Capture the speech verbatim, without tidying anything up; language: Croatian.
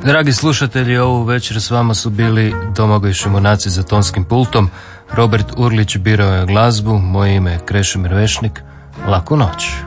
Dragi slušatelji, ovu večer s vama su bili Domagoj Šimunaci za tonskim pultom, Robert Urlić birao je glazbu, moje ime je Krešimir Vešnik. Laku noć.